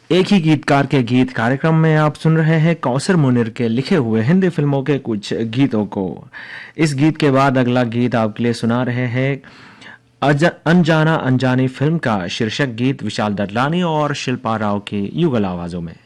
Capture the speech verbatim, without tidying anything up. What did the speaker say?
एक ही गीतकार के गीत कार्यक्रम में आप सुन रहे हैं कौसर मुनिर के लिखे हुए हिंदी फिल्मों के कुछ गीतों को। इस गीत के बाद अगला गीत आपके लिए सुना रहे हैं अज- अनजाना अनजानी फिल्म का शीर्षक गीत विशाल ददलानी और शिल्पा राव की युगल आवाजों में।